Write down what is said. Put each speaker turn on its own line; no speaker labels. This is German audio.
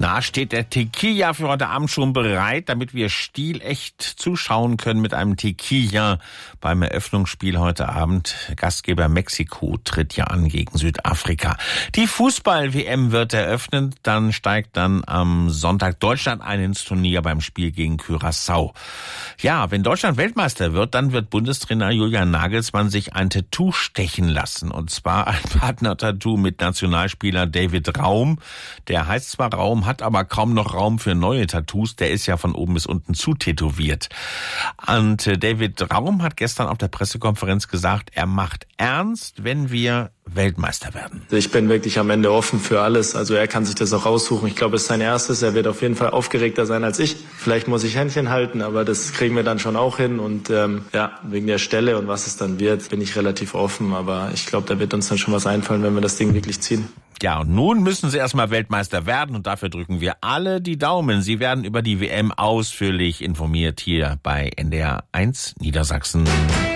Na, steht der Tequila für heute Abend schon bereit, damit wir stilecht zuschauen können mit einem Tequila beim Eröffnungsspiel heute Abend. Gastgeber Mexiko tritt ja an gegen Südafrika. Die Fußball-WM wird eröffnet, dann steigt dann am Sonntag Deutschland ein ins Turnier beim Spiel gegen Curaçao. Ja, wenn Deutschland Weltmeister wird, dann wird Bundestrainer Julian Nagelsmann sich ein Tattoo stechen lassen. Und zwar ein Partner-Tattoo mit Nationalspieler David Raum. Der heißt zwar Raum, hat aber kaum noch Raum für neue Tattoos. Der ist ja von oben bis unten zutätowiert. Und David Raum hat gestern auf der Pressekonferenz gesagt, er macht ernst, wenn wir Weltmeister werden.
Ich bin wirklich am Ende offen für alles. Also er kann sich das auch aussuchen. Ich glaube, es ist sein erstes. Er wird auf jeden Fall aufgeregter sein als ich. Vielleicht muss ich Händchen halten, aber das kriegen wir dann schon auch hin. Und wegen der Stelle und was es dann wird, bin ich relativ offen. Aber ich glaube, da wird uns dann schon was einfallen, wenn wir das Ding wirklich ziehen.
Ja, und nun müssen sie erstmal Weltmeister werden und dafür drücken wir alle die Daumen. Sie werden über die WM ausführlich informiert hier bei NDR 1 Niedersachsen.